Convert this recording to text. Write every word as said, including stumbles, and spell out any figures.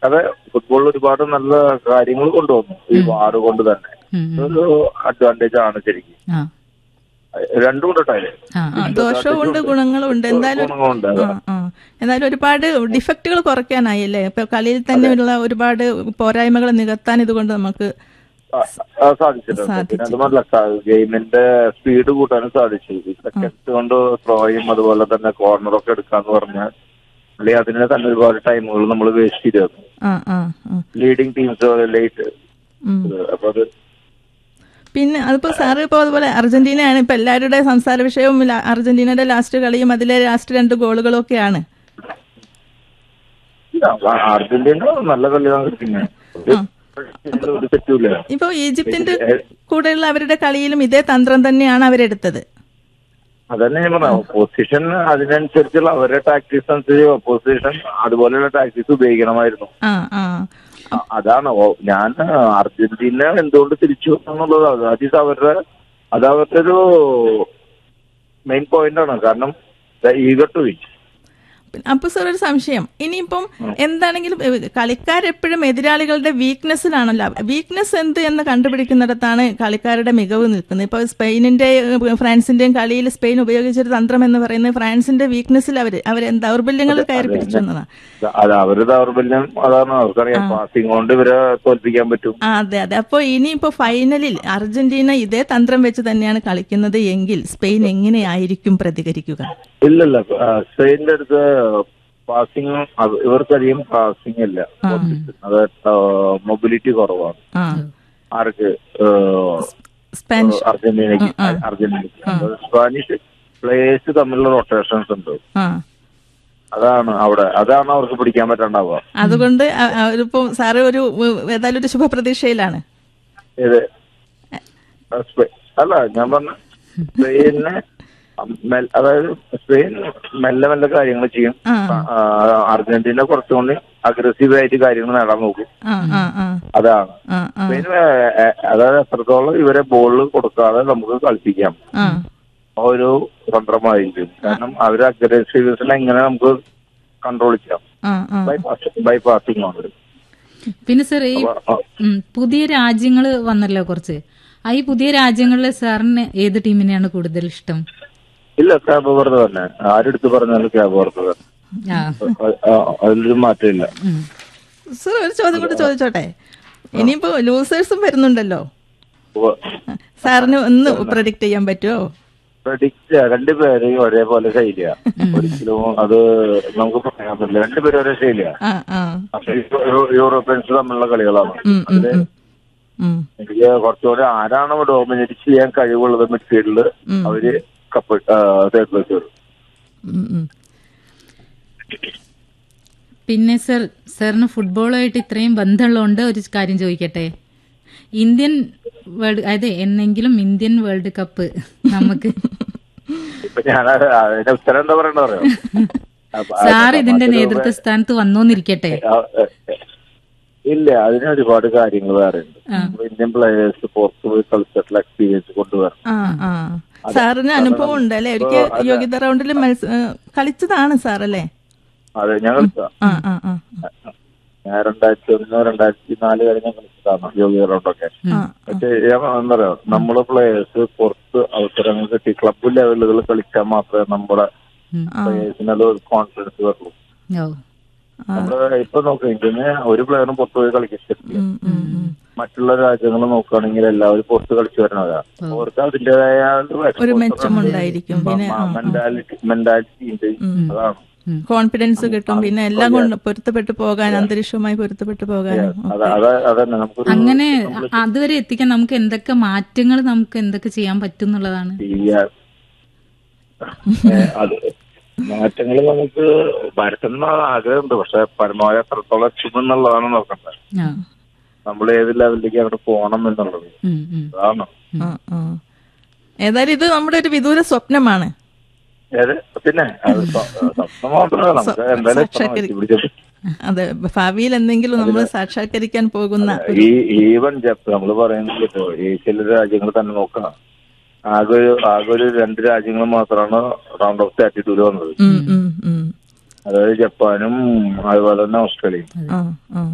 അതെ, ഫുട്ബോളിൽ ഒരുപാട് നല്ല കാര്യങ്ങൾ കൊണ്ടുവന്നു ഈ വാർ കൊണ്ട് തന്നെ. ഒരു അഡ്വാൻറ്റേജ് ആണ് ശരിക്കും. രണ്ടും കൊണ്ടിട്ടായി ദോഷവും ഉണ്ട് ഗുണങ്ങളും ഉണ്ട്. എന്തായാലും എന്തായാലും ഒരുപാട് ഡിഫക്റ്റുകൾ കുറയ്ക്കാനായി അല്ലേ? ഇപ്പൊ കളിയിൽ തന്നെയുള്ള ഒരുപാട് പോരായ്മകൾ നികത്താൻ ഇതുകൊണ്ട് നമുക്ക് സാധിച്ചിട്ടുണ്ട്. പിന്നെ അതുമല്ല ഗെയിമിന്റെ സ്പീഡ് കൂട്ടാനും സാധിച്ചു. സെക്കൻഡ്സ് കൊണ്ട് ത്രോയും അതുപോലെ തന്നെ കോർണറൊക്കെ എടുക്കാന്ന് പറഞ്ഞാൽ അല്ലെങ്കിൽ അതിന് തന്നെ ഒരുപാട് ടൈമുകൾ നമ്മൾ വേസ്റ്റ് ചെയ്തിരുന്നു ലീഡിങ് ടീംസ് ലേറ്റ്. അപ്പൊ അത് പിന്നെ അതിപ്പോ സാറ് ഇപ്പോ അതുപോലെ അർജന്റീനയാണ് ഇപ്പൊ എല്ലാവരുടെ സംസാര വിഷയവും. അർജന്റീനയുടെ ലാസ്റ്റ് കളിയും അതിലെ ലാസ്റ്റ് രണ്ട് ഗോളുകളും ഒക്കെയാണ്. അർജന്റീന നല്ല കളിയാണ്. ഇപ്പൊ ഈജിപ്തിന്റെ കൂടെയുള്ള അവരുടെ കളിയിലും ഇതേ തന്ത്രം തന്നെയാണ് അവരെടുത്തത്. അതന്നെ ഞാൻ പറഞ്ഞ ഒപ്പോസിഷൻ അതിനനുസരിച്ചുള്ള അവരുടെ ടാക്ടിക്സ് അനുസരിച്ച് ഒപ്പോസിഷൻ അതുപോലെയുള്ള ടാക്ടിക്സ് ഉപയോഗിക്കണമായിരുന്നു. അതാണ് ഞാൻ അർജന്റീന എന്തുകൊണ്ട് തിരിച്ചു എന്നുള്ളത്. അത് അവരുടെ അത് അവരുടെ ഒരു മെയിൻ പോയിന്റ് ആണ്. കാരണം ഈഗർ ടു വിൻ. അപ്പൊ സാർ ഒരു സംശയം, ഇനിയിപ്പം എന്താണെങ്കിലും കളിക്കാരെപ്പോഴും എതിരാളികളുടെ വീക്ക്നെസ്സിലാണല്ലോ. വീക്ക്നെസ് എന്ത് എന്ന് കണ്ടുപിടിക്കുന്നിടത്താണ് കളിക്കാരുടെ മികവ് നിൽക്കുന്നത്. ഇപ്പൊ സ്പെയിനിന്റെ ഫ്രാൻസിന്റെയും കളിയിൽ സ്പെയിൻ ഉപയോഗിച്ചൊരു തന്ത്രം എന്ന് പറയുന്നത് ഫ്രാൻസിന്റെ വീക്ക്നെസ്സിൽ അവര് അവരെ ദൗർബല്യങ്ങൾ കയറി പിടിച്ചു എന്നതാണ്. അവര് ദൗർബല്യം അതാണ്, അവർക്കറിയാം പാസിംഗ് കൊണ്ട് ഇവരെ തോൽപ്പിക്കാൻ പറ്റും. അതെ അതെ. അപ്പൊ ഇനിയിപ്പോ ഫൈനലിൽ അർജന്റീന ഇതേ തന്ത്രം വെച്ച് തന്നെയാണ് കളിക്കുന്നത് എങ്കിൽ സ്പെയിൻ എങ്ങനെയായിരിക്കും പ്രതികരിക്കുക? ഇല്ലല്ല, സ്പെയിനിന്റെ അടുത്ത് പാസിംഗ് ഇവർക്കധികം പാസിംഗ് ഇല്ല. അത് മൊബിലിറ്റി കുറവാണ്. ആർക്ക്? അർജന്റീനയ്ക്ക്. അർജന്റീനയ്ക്ക് സ്പാനിഷ് പ്ലേയേഴ്സ് തമ്മിലുള്ള റൊട്ടേഷൻസ് ഉണ്ട്. അതാണ് അവിടെ അതാണ് അവർക്ക് പിടിക്കാൻ പറ്റാണ്ടാവുക. അതുകൊണ്ട് ഇപ്പൊ സാറ് ഒരു ഏതായാലും ഒരു ശുഭപ്രതീക്ഷയിലാണ്. ഏത്? അല്ല, ഞാൻ പറഞ്ഞ സ്പെയിനെ അതായത് സ്പെയിൻ മെല്ലെ മെല്ലെ കാര്യങ്ങൾ ചെയ്യും. അർജന്റീന കുറച്ചുകൊണ്ട് അഗ്രസീവ് ആയിട്ട് കാര്യങ്ങൾ നേടാൻ നോക്കും. അതാണ് സ്പെയിൻ. അതായത് എത്രത്തോളം ഇവരെ ബോളിൽ കൊടുക്കാതെ നമുക്ക് കളിപ്പിക്കാം ഒരു തന്ത്രമായിരിക്കും. കാരണം അവര് അഗ്രസീവ്നെസ്സിനെ എങ്ങനെ നമുക്ക് കൺട്രോൾ ചെയ്യാം ബൈ പാസിംഗ് കൊണ്ട്. പിന്നെ സാർ ഈ പുതിയ രാജ്യങ്ങൾ വന്നല്ലോ കുറച്ച്. ആ ഈ പുതിയ രാജ്യങ്ങളിലെ സാറിന് ഏത് ടീമിനെയാണ് കൂടുതൽ ഇഷ്ടം? ഇല്ല, ക്യാബ് വെറുതെ തന്നെ. ആരെടുത്ത് പറഞ്ഞാലും ക്യാബ് വെറുതെ തന്നെ. അതിലൊരു മാറ്റമില്ല. സാർ ഒരു ചോദ്യം കൂടെ ചോദിച്ചോട്ടെ. ഇനിയിപ്പോ ലൂസേഴ്സും വരുന്നുണ്ടല്ലോ, സാറിന് ഒന്ന് പ്രഡിക്ട് ചെയ്യാൻ പറ്റുമോ? പ്രഡിക്റ്റ് രണ്ടുപേരെയും ഒരേപോലെ ശൈലിയാ. ഒരിക്കലും അത് നമുക്ക് പറയാൻ പറ്റില്ല. രണ്ടുപേരും ഒരേ ശൈലിയാ. യൂറോപ്യൻസ് തമ്മിലുള്ള കളികളാണ്. അതില് എനിക്ക് കുറച്ചുകൂടെ ആരാണ് ഡോമിനേറ്റ് ചെയ്യാൻ കഴിവുള്ളത് മിഡ്ഫീൽഡില് അവര് കപ്പ് തേർഡ് പ്ലേസ് വരും. പിന്നെ സർ സാറിന് ഫുട്ബോളുമായിട്ട് ഇത്രയും ബന്ധമുള്ളതുകൊണ്ട് ഒരു കാര്യം ചോദിക്കട്ടെ. ഇന്ത്യൻ വേൾഡ് അതെ എന്നെങ്കിലും ഇന്ത്യൻ വേൾഡ് കപ്പ് നമുക്ക് ഉത്തരം എന്താ പറയണ്ട പറയാം. സാർ ഇതിന്റെ നേതൃത്വ സ്ഥാനത്ത് വന്നോന്നിരിക്കട്ടെ. ഇല്ല, അതിന് ഒരുപാട് കാര്യങ്ങൾ വേറെ ഉണ്ട്. ഇന്ത്യൻ പ്ലേയേഴ്സ് പുറത്തു പോയി കളിച്ചിട്ടുള്ള എക്സ്പീരിയൻസ് കൊണ്ടുവരണം. സാറിന് അനുഭവം ഉണ്ട് അല്ലെ? ഒരിക്കൽ യോഗ്യത റൗണ്ടിൽ കളിച്ചതാണ് സാർ അല്ലേ? അതെ, ഞാൻ കളിച്ച ഞാൻ രണ്ടായിരത്തി ഒന്ന് രണ്ടായിരത്തി നാല് വരെ ഞാൻ കളിച്ചതാണ് യോഗ്യത റൗണ്ടൊക്കെ. പക്ഷെ എന്താ പറയാ, നമ്മള് പ്ലേയേഴ്സ് പുറത്ത് അവസരങ്ങൾ കിട്ടി ക്ലബ് ലെവലുകൾ കളിച്ചാൽ മാത്രമേ നമ്മുടെ പ്ലേയേഴ്സിന് കോൺഫിഡൻസ് വരുള്ളൂ. നമ്മള് ഇപ്പൊ നോക്കാം, ഇന്ത്യന് ഒരു പ്ലെയറും പുറത്തു പോയി കളിക്കാൻ. മറ്റുള്ള രാജ്യങ്ങൾ നോക്കുകയാണെങ്കിൽ എല്ലാവരും പുറത്ത് കളിച്ചു വരുന്നതാണ്. അവർക്ക് അതിന്റേതായ മെന്റാലിറ്റി മെന്റാലിറ്റി ഉണ്ട്. അതാണ് കോൺഫിഡൻസ് കിട്ടും. പിന്നെ എല്ലാം കൊണ്ട് പൊരുത്തപ്പെട്ടു പോകാൻ, അന്തരീക്ഷവുമായി പൊരുത്തപ്പെട്ടു പോകാൻ. അങ്ങനെ അതുവരെ എത്തിക്കാൻ നമുക്ക് എന്തൊക്കെ മാറ്റങ്ങൾ നമുക്ക് എന്തൊക്കെ ചെയ്യാൻ പറ്റും എന്നുള്ളതാണ്. മാറ്റങ്ങൾ നമുക്ക് വരുത്തുന്ന ആഗ്രഹമുണ്ട്. പക്ഷെ പരമാവധി എത്രത്തോളം എത്തുമെന്നുള്ളതാണ് നോക്കേണ്ടത്. നമ്മൾ ഏത് ലെവലിലേക്ക് അവിടെ പോകണം എന്നുള്ളത്. അതാണ്. ഏതായാലും ഇത് നമ്മുടെ ഒരു വിദൂര സ്വപ്നമാണ്. പിന്നെ സ്വപ്നം മാത്രമല്ല, നമുക്ക് എന്തായാലും അതെ, ഭാവിയിൽ എന്തെങ്കിലും നമ്മൾ സാക്ഷാത്കരിക്കാൻ പോകുന്ന ഈ ഈവൻ ജപ്പ് നമ്മൾ പറയുന്നത് ഇപ്പോ ഏഷ്യയിലെ രാജ്യങ്ങൾ തന്നെ നോക്കാം. ആകെ ഒരു ആകെ ഒരു രണ്ട് രാജ്യങ്ങൾ മാത്രമാണ് റൗണ്ട് ഓഫ് തേർട്ടി ടൂല് വന്നത്. അതായത് ജപ്പാനും അതുപോലെ തന്നെ ഓസ്ട്രേലിയയും.